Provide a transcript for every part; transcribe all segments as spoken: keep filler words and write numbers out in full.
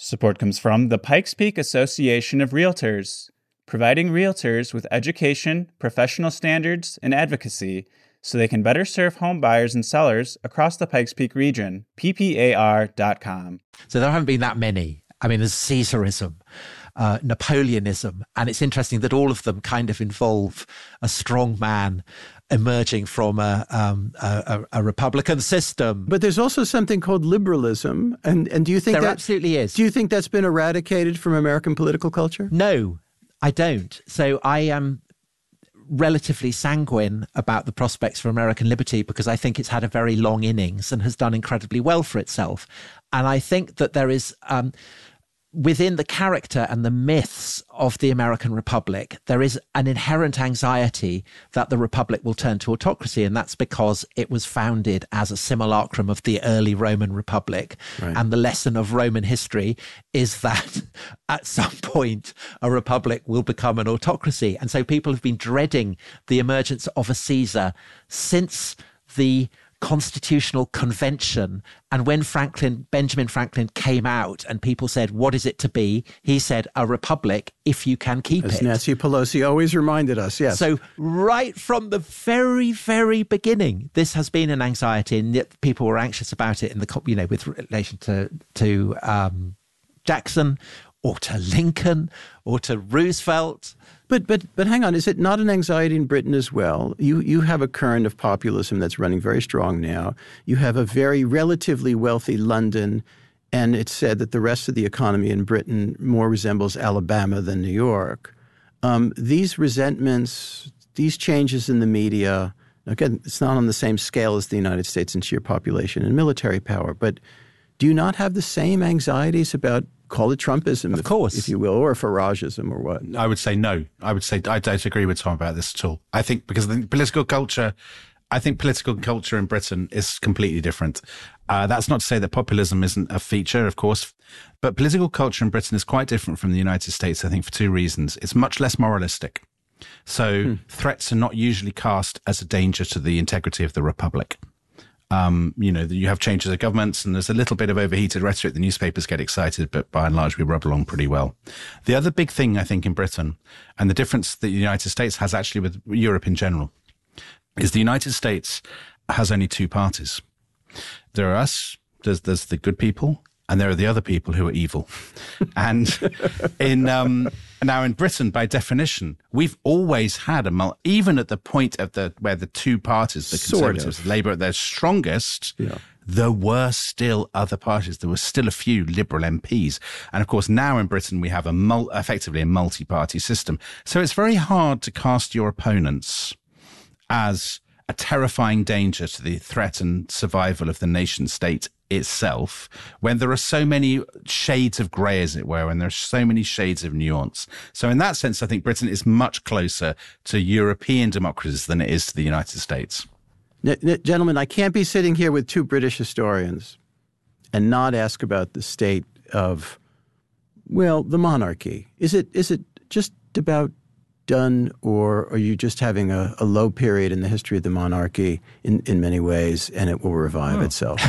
Support comes from the Pikes Peak Association of Realtors, providing realtors with education, professional standards, and advocacy so they can better serve home buyers and sellers across the Pikes Peak region. P P A R dot com. So there haven't been that many. I mean, there's Caesarism, uh, Napoleonism, and it's interesting that all of them kind of involve a strong man emerging from a, um, a, a Republican system. But there's also something called liberalism, and, and do you think there that absolutely is? Do you think that's been eradicated from American political culture? No, I don't. So I am relatively sanguine about the prospects for American liberty because I think it's had a very long innings and has done incredibly well for itself. And I think that there is, um, within the character and the myths of the American Republic, there is an inherent anxiety that the Republic will turn to autocracy. And that's because it was founded as a simulacrum of the early Roman Republic. Right. And the lesson of Roman history is that at some point, a republic will become an autocracy. And so people have been dreading the emergence of a Caesar since the Constitutional Convention. And when Franklin, Benjamin Franklin came out and people said, what is it to be? He said, a republic if you can keep As it. As Nancy Pelosi always reminded us, yes. So right from the very, very beginning, this has been an anxiety, and people were anxious about it in the, you know, with relation to, to um, Jackson or to Lincoln or to Roosevelt. But but but hang on, is it not an anxiety in Britain as well? You you have a current of populism that's running very strong now. You have a very relatively wealthy London, and it's said that the rest of the economy in Britain more resembles Alabama than New York. Um, these resentments, these changes in the media, again, it's not on the same scale as the United States in sheer population and military power, but do you not have the same anxieties about, call it Trumpism, of course, if, if you will, or Farageism or what? I would say no. I would say I don't agree with Tom about this at all. I think because the political culture, I think political culture in Britain is completely different. Uh, that's not to say that populism isn't a feature, of course, but political culture in Britain is quite different from the United States, I think, for two reasons. It's much less moralistic. So hmm. threats are not usually cast as a danger to the integrity of the republic. Um, you know, you have changes of governments and there's a little bit of overheated rhetoric. The newspapers get excited, but by and large, we rub along pretty well. The other big thing, I think, in Britain, and the difference that the United States has actually with Europe in general, is the United States has only two parties. There are us, there's, there's the good people, and there are the other people who are evil. And in um, now in Britain, by definition, we've always had a mul- even at the point of the where the two parties, the Conservatives, sort of. Labour, at their strongest. Yeah. There were still other parties. There were still a few Liberal M Ps. And of course, now in Britain, we have a mul- effectively a multi-party system. So it's very hard to cast your opponents as a terrifying danger to the threat and survival of the nation state itself, when there are so many shades of grey, as it were, and there are so many shades of nuance. So in that sense, I think Britain is much closer to European democracies than it is to the United States. N- n- gentlemen, I can't be sitting here with two British historians and not ask about the state of, well, the monarchy. Is it is it just about done, or are you just having a, a low period in the history of the monarchy in, in many ways, and it will revive oh. itself?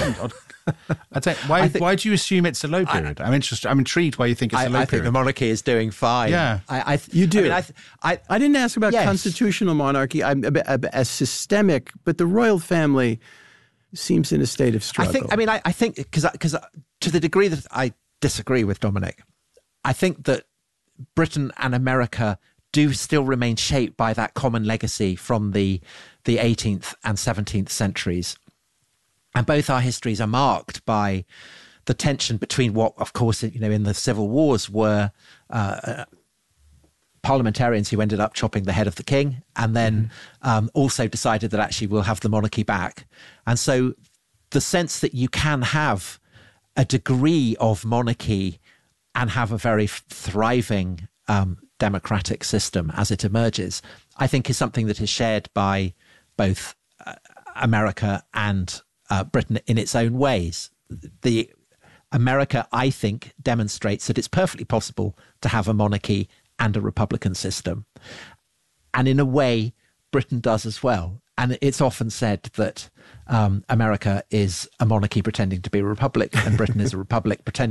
I don't, why, I think, why do you assume it's a low period? I, I'm interested. I'm intrigued why you think it's I, a low I period. I think the monarchy is doing fine. Yeah. I, I th- you do. I, mean, I, th- I, I didn't ask about yes. constitutional monarchy. I'm as systemic, but the royal family seems in a state of struggle. I think. I mean, I, I think because because to the degree that I disagree with Dominic, I think that Britain and America do still remain shaped by that common legacy from the the eighteenth and seventeenth centuries. And both our histories are marked by the tension between what, of course, you know, in the civil wars were uh, parliamentarians who ended up chopping the head of the king, and then mm-hmm. um, also decided that actually we'll have the monarchy back. And so the sense that you can have a degree of monarchy and have a very thriving um, democratic system as it emerges, I think is something that is shared by both uh, America and uh, Britain in its own ways. The America, I think, demonstrates that it's perfectly possible to have a monarchy and a republican system. And in a way, Britain does as well. And it's often said that um, America is a monarchy pretending to be a republic, and Britain is a republic pretending